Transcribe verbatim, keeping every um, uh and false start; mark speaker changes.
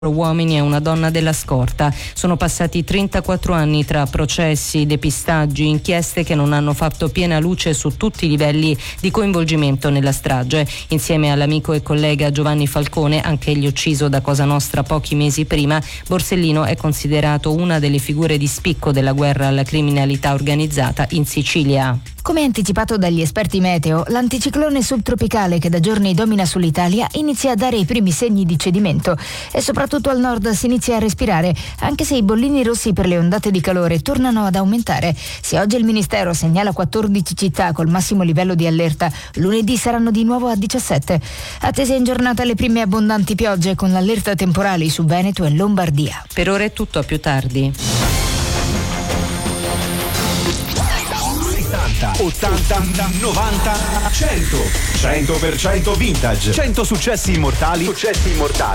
Speaker 1: uomini e una donna della scorta. Sono passati trentaquattro anni tra processi, depistaggi, inchieste che non hanno fatto piena luce su tutti i livelli di coinvolgimento nella strage. Insieme all'amico e collega Giovanni Falcone, anch'egli ucciso da Cosa Nostra pochi mesi prima, Borsellino è considerato una delle figure di spicco della guerra alla criminalità organizzata in Sicilia.
Speaker 2: Come anticipato dagli esperti meteo, l'anticiclone subtropicale che da giorni domina sull'Italia inizia a dare i primi segni di cedimento e soprattutto al nord si inizia a respirare, anche se i bollini rossi per le ondate di calore tornano ad aumentare. Se oggi il Ministero segnala quattordici città col massimo livello di allerta, lunedì saranno di nuovo a diciassette. Attese in giornata le prime abbondanti piogge con l'allerta temporali su Veneto e Lombardia.
Speaker 1: Per ora è tutto, a più tardi.
Speaker 3: ottanta, novanta, cento cento per cento vintage, cento successi immortali, successi immortali